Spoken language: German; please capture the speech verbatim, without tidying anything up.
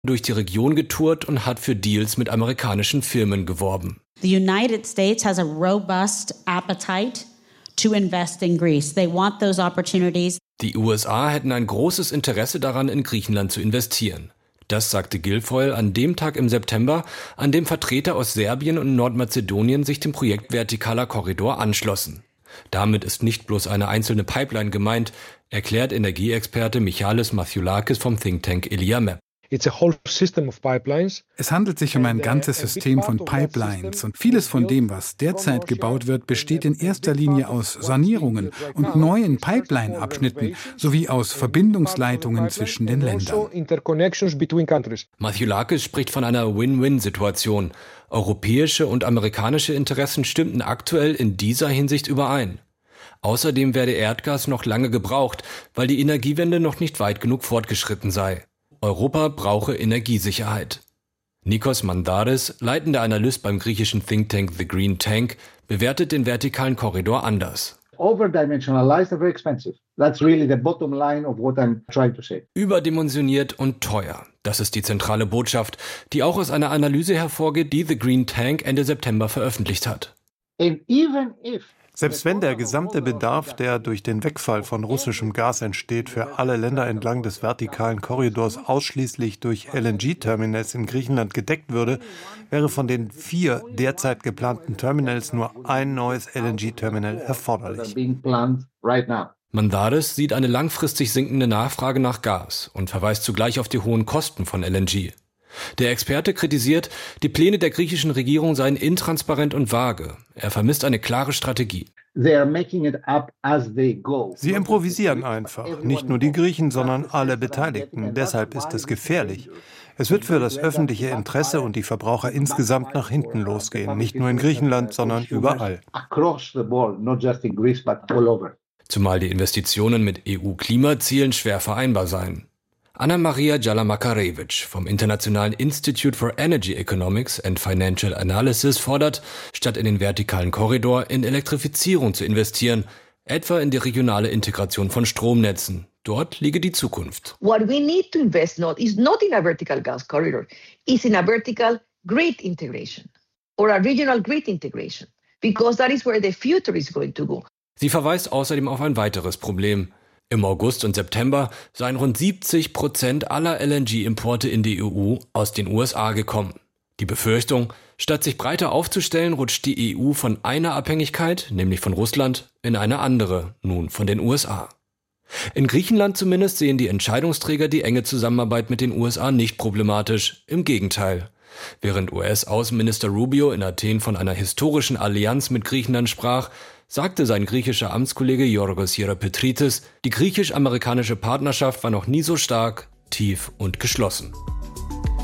durch die Region getourt und hat für Deals mit amerikanischen Firmen geworben. The United States has a robust appetite to invest in Greece. They want those opportunities. Die U S A hätten ein großes Interesse daran, in Griechenland zu investieren. Das sagte Guilfoyle an dem Tag im September, an dem Vertreter aus Serbien und Nordmazedonien sich dem Projekt Vertikaler Korridor anschlossen. Damit ist nicht bloß eine einzelne Pipeline gemeint, erklärt Energieexperte Michalis Mathiolakis vom Think Tank Eliamep. Es handelt sich um ein ganzes System von Pipelines und vieles von dem, was derzeit gebaut wird, besteht in erster Linie aus Sanierungen und neuen Pipeline-Abschnitten sowie aus Verbindungsleitungen zwischen den Ländern. Mathiolakis spricht von einer Win-Win-Situation. Europäische und amerikanische Interessen stimmten aktuell in dieser Hinsicht überein. Außerdem werde Erdgas noch lange gebraucht, weil die Energiewende noch nicht weit genug fortgeschritten sei. Europa brauche Energiesicherheit. Nikos Mandaris, leitender Analyst beim griechischen Think Tank The Green Tank, bewertet den vertikalen Korridor anders. Überdimensioniert und teuer. Das ist die zentrale Botschaft, die auch aus einer Analyse hervorgeht, die The Green Tank Ende September veröffentlicht hat. Selbst wenn der gesamte Bedarf, der durch den Wegfall von russischem Gas entsteht, für alle Länder entlang des vertikalen Korridors ausschließlich durch L N G-Terminals in Griechenland gedeckt würde, wäre von den vier derzeit geplanten Terminals nur ein neues L N G-Terminal erforderlich. Mandaris sieht eine langfristig sinkende Nachfrage nach Gas und verweist zugleich auf die hohen Kosten von L N G. Der Experte kritisiert, die Pläne der griechischen Regierung seien intransparent und vage. Er vermisst eine klare Strategie. Sie improvisieren einfach, nicht nur die Griechen, sondern alle Beteiligten. Deshalb ist es gefährlich. Es wird für das öffentliche Interesse und die Verbraucher insgesamt nach hinten losgehen, nicht nur in Griechenland, sondern überall. Zumal die Investitionen mit E U-Klimazielen schwer vereinbar seien. Anna-Maria Jalamakarevich vom Internationalen Institute for Energy Economics and Financial Analysis fordert, statt in den vertikalen Korridor in Elektrifizierung zu investieren, etwa in die regionale Integration von Stromnetzen. Dort liege die Zukunft. What we need to invest not is not in a vertical gas corridor, is in a vertical grid integration or a regional grid integration, because that is where the future is going to go. Sie verweist außerdem auf ein weiteres Problem. Im August und September seien rund siebzig Prozent aller L N G-Importe in die E U aus den U S A gekommen. Die Befürchtung, statt sich breiter aufzustellen, rutscht die E U von einer Abhängigkeit, nämlich von Russland, in eine andere, nun von den U S A. In Griechenland zumindest sehen die Entscheidungsträger die enge Zusammenarbeit mit den U S A nicht problematisch, im Gegenteil. Während U S-Außenminister Rubio in Athen von einer historischen Allianz mit Griechenland sprach, sagte sein griechischer Amtskollege Yorgos Hieropetritis, die griechisch-amerikanische Partnerschaft war noch nie so stark, tief und geschlossen.